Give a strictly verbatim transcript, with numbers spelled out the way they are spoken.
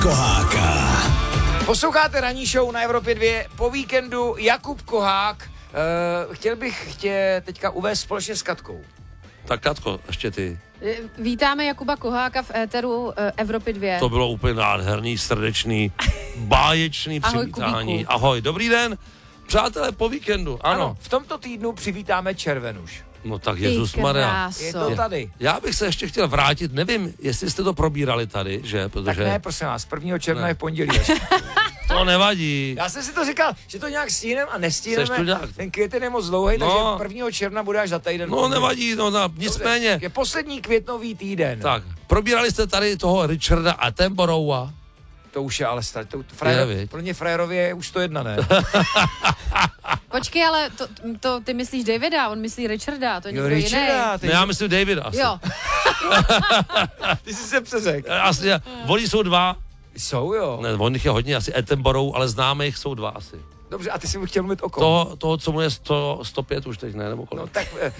Koháka. Posloucháte ranní show na Evropě dva po víkendu. Jakub Kohák. Uh, chtěl bych tě teďka uvést společně s Katkou. Tak Katko, ještě ty. Vítáme Jakuba Koháka v éteru uh, Evropy dva. To bylo úplně nádherný, srdečný, báječný Ahoj, přivítání. Kubíku. Ahoj, dobrý den. Přátelé, po víkendu, ano. Ano, v tomto týdnu přivítáme Červenuš. No tak Ty Ježusmarja. kráso. Je to tady. Já bych se ještě chtěl vrátit, nevím, jestli jste to probírali tady, že? Tak Protože ne, prosím vás, prvního června Ne. je v pondělí. to nevadí. Já jsem si to říkal, že to nějak stínem a Seš nestíneme. to nějak- Ten květen je moc dlouhý, No. takže prvního června bude až za týden. No nevadí, no, no nicméně. Je poslední květnový týden. Tak, probírali jste tady toho Richarda Attenborougha. To už je ale staré. To, to Je, frajer, viď? pro ně frajerově je už sto jedna, ne? Počkej, ale to, to ty myslíš Davida, on myslí Richarda, to je Jo, někdo jiný. Richarda, ty, Ne, já myslím David asi. Jo, ty jsi se přeřekl. Asi, oni jsou dva. Jsou, jo. Ne, on jich je hodně, asi Attenborough, ale známých jsou dva asi. Dobře, a ty jsi mi chtěl mluvit o kom? Toho, toho co mu je sto, sto pět už teď, ne? Nebo kolik? No tak eh,